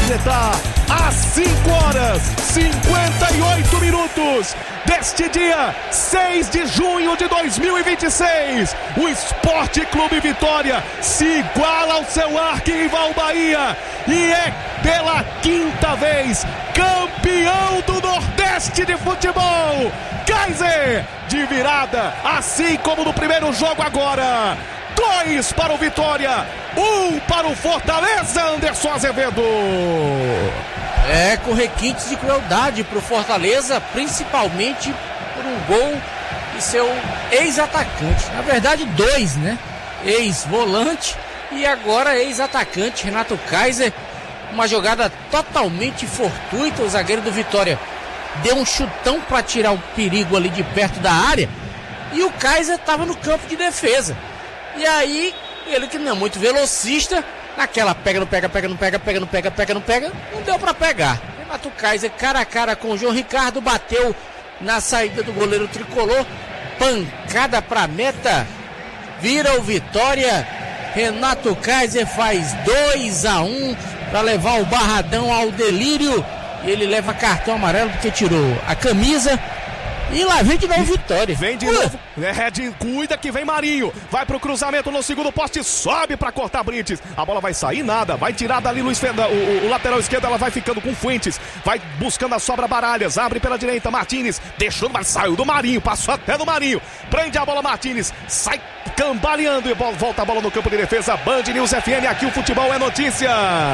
completar às 5h58 deste dia 6 de junho de 2026. O Sport Clube Vitória se iguala ao seu arquirrival Bahia e é pela quinta vez campeão do Nordeste de futebol. Kaiser de virada, assim como no primeiro jogo agora. 2 para o Vitória, 1 para o Fortaleza, Anderson Azevedo. Com requintes de crueldade para o Fortaleza, principalmente por um gol de seu ex-atacante. Na verdade, 2, né? Ex-volante e agora ex-atacante, Renato Kaiser. Uma jogada totalmente fortuita, o zagueiro do Vitória deu um chutão para tirar o perigo ali de perto da área e o Kaiser estava no campo de defesa. E aí, ele que não é muito velocista, naquela pega, não pega, pega, não pega, pega, não pega, pega, não pega, não deu pra pegar. Renato Kaiser, cara a cara com o João Ricardo, bateu na saída do goleiro tricolor, pancada pra meta, vira o Vitória. Renato Kaiser faz 2-1 pra levar o Barradão ao delírio. E ele leva cartão amarelo porque tirou a camisa. E lá vem de novo Vitória. Vem de novo. Cuida que vem Marinho. Vai pro cruzamento no segundo poste. Sobe pra cortar Brites. A bola vai sair, nada. Vai tirar dali Luiz Fernando. O lateral esquerdo, ela vai ficando com Fuentes. Vai buscando a sobra Baralhas. Abre pela direita Martínez. Deixando, mas saiu do Marinho. Passou até do Marinho. Prende a bola Martínez. Sai cambaleando e volta a bola no campo de defesa. Band News FM. Aqui o futebol é notícia.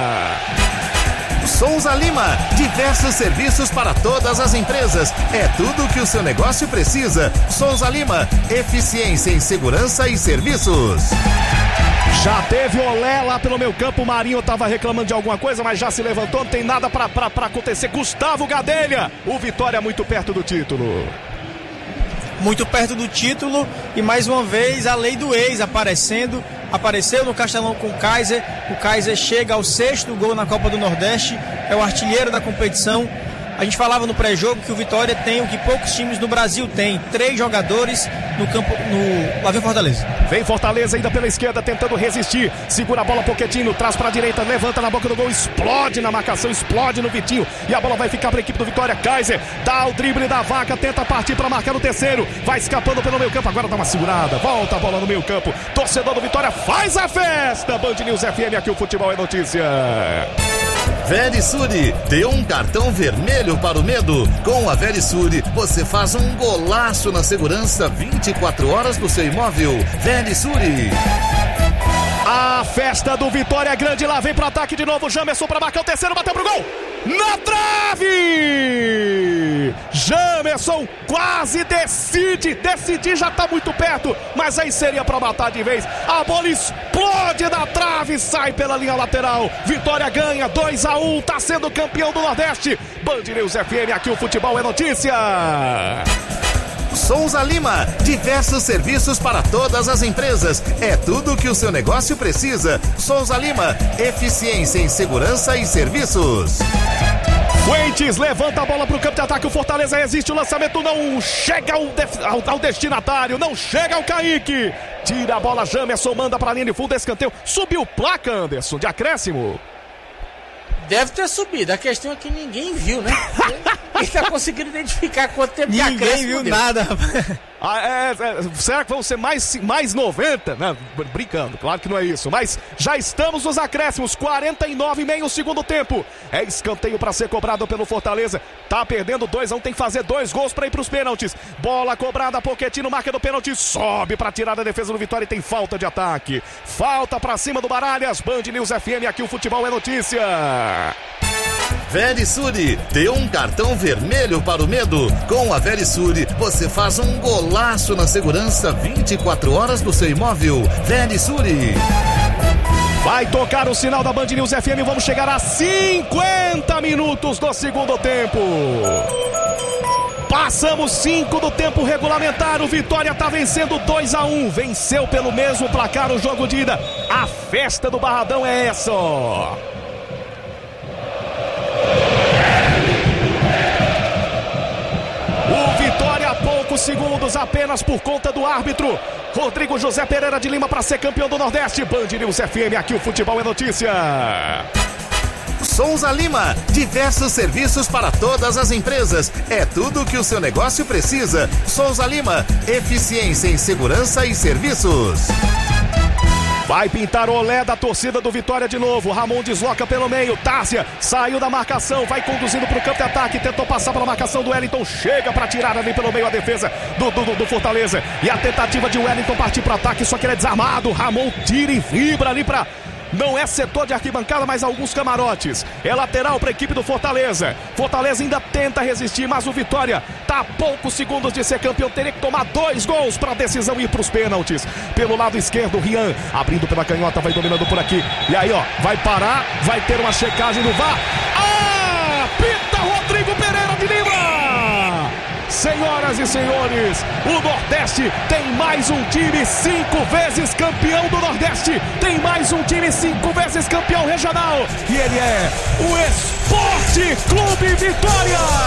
Souza Lima, diversos serviços para todas as empresas. É tudo o que o seu negócio precisa. Souza Lima, eficiência em segurança e serviços. Já teve olé lá pelo meio campo. O Marinho estava reclamando de alguma coisa, mas já se levantou. Não tem nada para acontecer. Gustavo Gadelha, o Vitória muito perto do título. Muito perto do título e mais uma vez a lei do ex apareceu no Castelão com o Kaiser. O Kaiser chega ao 6º gol na Copa do Nordeste, é o artilheiro da competição. A gente falava no pré-jogo que o Vitória tem o que poucos times no Brasil têm, 3 jogadores no campo, lá vem Fortaleza. Vem Fortaleza ainda pela esquerda tentando resistir, segura a bola Pochettino, traz pra direita, levanta na boca do gol, explode na marcação, explode no Vitinho e a bola vai ficar pra equipe do Vitória. Kaiser dá o drible da vaca, tenta partir pra marcar no terceiro, vai escapando pelo meio campo, agora dá uma segurada, volta a bola no meio campo, torcedor do Vitória faz a festa. Band News FM, aqui o futebol é notícia. Verisuri, dê um cartão vermelho para o medo. Com a Verisuri, você faz um golaço na segurança 24 horas do seu imóvel. Verisuri. A festa do Vitória é grande, lá vem pro ataque de novo, Jamerson para marcar o terceiro, bateu pro gol, na trave! Jamerson quase decidir já tá muito perto, mas aí seria pra matar de vez, a bola explode na trave, sai pela linha lateral, Vitória ganha 2-1, tá sendo campeão do Nordeste. Band News FM, aqui o futebol é notícia. Souza Lima, diversos serviços para todas as empresas. É tudo o que o seu negócio precisa. Souza Lima, eficiência em segurança e serviços. Fuentes levanta a bola pro campo de ataque, o Fortaleza resiste, o lançamento não chega ao destinatário, não chega ao Kaique. Tira a bola, Jamerson manda pra linha de fundo, escanteio. Subiu placa, Anderson, de acréscimo. Deve ter subido, a questão é que ninguém viu, né? Ele tá conseguindo identificar quanto tempo de acréscimo. Ninguém viu nada, rapaz. Será que vão ser mais 90? Não, brincando, claro que não é isso. Mas já estamos nos acréscimos, 49,5 o segundo tempo. É escanteio para ser cobrado pelo Fortaleza. Tá perdendo 2-1, tem que fazer 2 gols para ir pros pênaltis. Bola cobrada, Pochettino marca do pênalti, sobe para tirar da defesa do Vitória e tem falta de ataque. Falta para cima do Baralhas. Band News FM, aqui o futebol é notícia. Verisuri, dê um cartão vermelho para o medo. Com a Verisuri, você faz um golaço na segurança 24 horas do seu imóvel. Verisuri. Vai tocar o sinal da Band News FM, vamos chegar a 50 minutos do segundo tempo. Passamos 5 do tempo regulamentar, o Vitória tá vencendo 2-1, venceu pelo mesmo placar o jogo de ida. A festa do Barradão é essa, ó. O Vitória a poucos segundos apenas por conta do árbitro Rodrigo José Pereira de Lima para ser campeão do Nordeste. Band News FM, aqui o futebol é notícia. Souza Lima, diversos serviços para todas as empresas. É tudo o que o seu negócio precisa. Souza Lima, eficiência em segurança e serviços. Vai pintar o olé da torcida do Vitória de novo. Ramon desloca pelo meio. Tárcia saiu da marcação, vai conduzindo para o campo de ataque. Tentou passar pela marcação do Wellington. Chega para tirar ali pelo meio a defesa do Fortaleza. E a tentativa de Wellington partir para o ataque, só que ele é desarmado. Ramon tira e vibra ali para... Não é setor de arquibancada, mas alguns camarotes. É lateral para a equipe do Fortaleza. Fortaleza ainda tenta resistir, mas o Vitória está a poucos segundos de ser campeão. Teria que tomar 2 gols para a decisão ir para os pênaltis. Pelo lado esquerdo, Rian abrindo pela canhota, vai dominando por aqui. E aí, ó, vai parar, vai ter uma checagem no VAR. Pita Rodrigo Pereira de Lima! Senhoras e senhores, o Nordeste tem mais um time 5 vezes campeão do Nordeste. Tem mais um time 5 vezes campeão regional. E ele é o Esporte Clube Vitória.